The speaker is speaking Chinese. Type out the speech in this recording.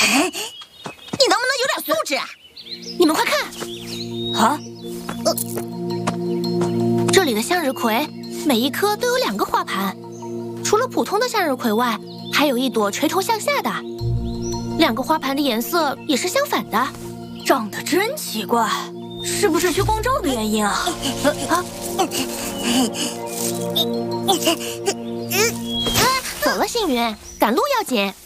你能不能有点素质啊？ 你们快看！ 啊， 这里的向日葵每一颗都有2个花盘，除了普通的向日葵外，还有一朵垂头向下的，2个花盘的颜色也是相反的， 长得真奇怪，是不是缺光照的原因啊？ 走了，星云，赶路要紧。